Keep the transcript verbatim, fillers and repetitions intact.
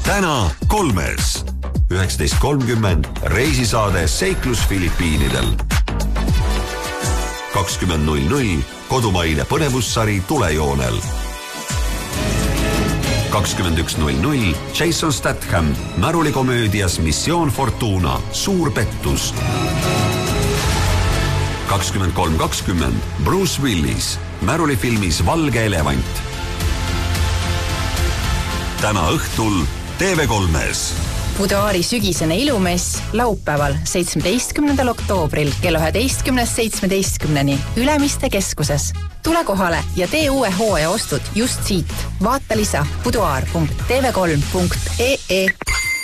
Täna kolmes. üheksateist kolmkümmend reisisaade Seiklus Filipiinidel. kakskümmend null null kodumaine põnevussari Tulejoonel. kakskümmend üks null null Jason Statham märulikomöödias Mission Fortuna Suur pettus. kakskümmend kolm kakskümmend Bruce Willis märulifilmis Valge elevant. Täna õhtul T V kolmes. Buduaari sügisene ilumess laupäeval seitsmeteistkümnendal oktoobril kella üheteistkümnest seitsmeteistkümneni Ülemiste keskuses. Tule kohale ja tee uue hooaja ostud just siit. Vaata lisa buduaar punkt tv kolm punkt ee